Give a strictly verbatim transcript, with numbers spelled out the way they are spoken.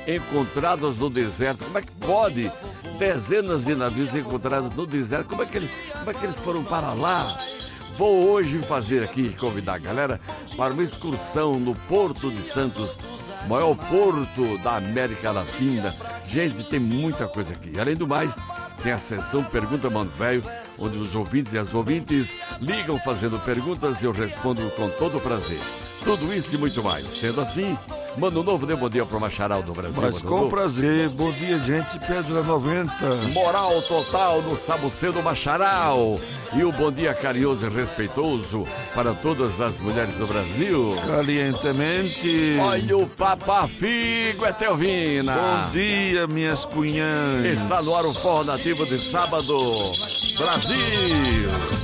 encontrados no deserto. Como é que pode? Dezenas de navios encontrados no deserto. Como é que eles, como é que eles foram para lá? Vou hoje fazer aqui, convidar a galera para uma excursão no Porto de Santos, maior porto da América Latina. Gente, tem muita coisa aqui. Além do mais, tem a sessão Pergunta Mano Velho, onde os ouvintes e as ouvintes ligam fazendo perguntas e eu respondo com todo prazer. Tudo isso e muito mais. Sendo assim, Mano Novo, dê bom dia pro Macharal do Brasil. Mas com Novo. prazer. Bom dia, gente. Pedra noventa. Moral total no Sabucê do Macharal. E o bom dia carinhoso e respeitoso para todas as mulheres do Brasil. Calientemente. Olha o Papafigo, é Telvina. Bom dia, minhas cunhãs. Está no ar o Forró Nativo de sábado. Brasil.